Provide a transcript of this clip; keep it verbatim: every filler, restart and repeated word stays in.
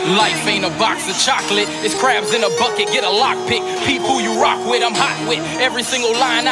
Life ain't a box of chocolate, it's crabs in a bucket, get a lockpick. Peep who you rock with, I'm hot with. Every single line